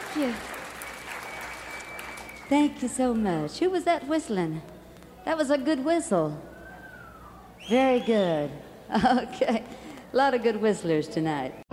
you. Thank you so much. Who was that whistling? That was a good whistle. Very good. Okay. A lot of good whistlers tonight.